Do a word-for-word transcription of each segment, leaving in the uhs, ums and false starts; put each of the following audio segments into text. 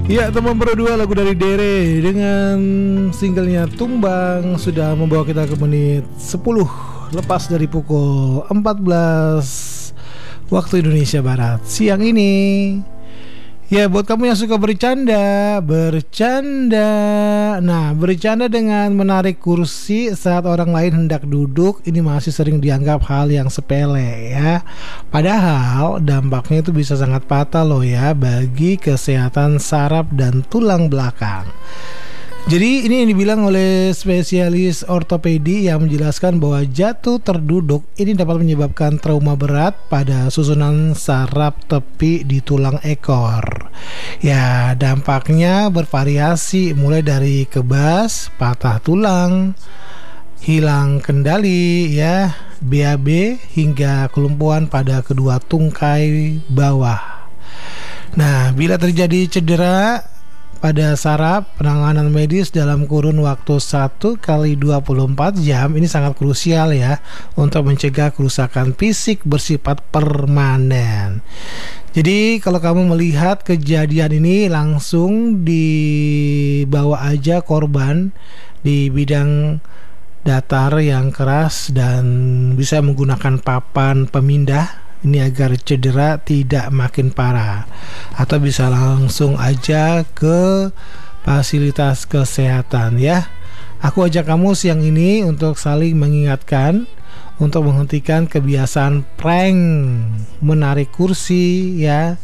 Ya, teman berdua, lagu dari Dere dengan singlenya Tumbang sudah membawa kita ke menit sepuluh lepas dari pukul empat belas waktu Indonesia Barat siang ini. Ya, buat kamu yang suka bercanda, bercanda. Nah, bercanda dengan menarik kursi saat orang lain hendak duduk, ini masih sering dianggap hal yang sepele ya. Padahal dampaknya itu bisa sangat fatal loh ya bagi kesehatan saraf dan tulang belakang. Jadi ini yang dibilang oleh spesialis ortopedi yang menjelaskan bahwa jatuh terduduk ini dapat menyebabkan trauma berat pada susunan saraf tepi di tulang ekor. Ya, dampaknya bervariasi mulai dari kebas, patah tulang, hilang kendali ya, B A B hingga kelumpuhan pada kedua tungkai bawah. Nah, bila terjadi cedera pada saraf, penanganan medis dalam kurun waktu satu kali dua puluh empat jam ini sangat krusial ya untuk mencegah kerusakan fisik bersifat permanen. Jadi kalau kamu melihat kejadian ini, langsung dibawa aja korban di bidang datar yang keras dan bisa menggunakan papan pemindah ini agar cedera tidak makin parah, atau bisa langsung aja ke fasilitas kesehatan ya. Aku ajak kamu siang ini untuk saling mengingatkan untuk menghentikan kebiasaan prank menarik kursi ya,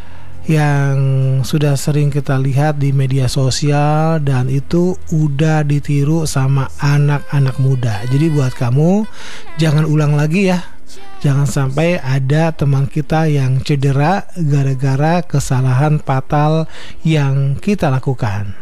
yang sudah sering kita lihat di media sosial dan itu udah ditiru sama anak-anak muda. Jadi buat kamu jangan ulang lagi ya. Jangan sampai ada teman kita yang cedera gara-gara kesalahan fatal yang kita lakukan.